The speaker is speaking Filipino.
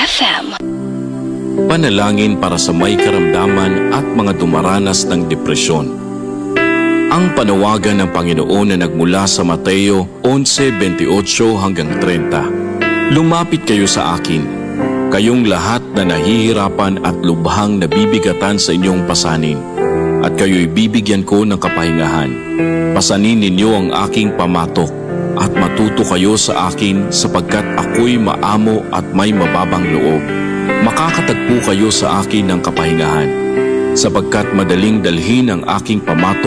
FM. Panalangin para sa may karamdaman at mga dumaranas ng depresyon. Ang panawagan ng Panginoon na nagmula sa Mateo 11:28 hanggang 30. Lumapit kayo sa akin, kayong lahat na nahihirapan at lubhang nabibigatan sa inyong pasanin, at kayo'y bibigyan ko ng kapahingahan. Pasanin ninyo ang aking pamatok, at matuto kayo sa akin sapagkat ako'y maamo at may mababang loob. Makakatagpo kayo sa akin ng kapahingahan, sapagkat madaling dalhin ang aking pamatok